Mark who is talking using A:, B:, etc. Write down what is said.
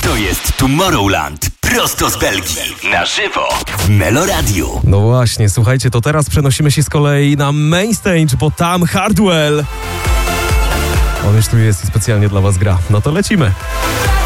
A: To jest Tomorrowland prosto z Belgii. Na żywo w Meloradiu.
B: No właśnie, słuchajcie, to teraz przenosimy się z kolei na main stage, bo tam Hardwell. On już tu jest i specjalnie dla was gra. No to lecimy.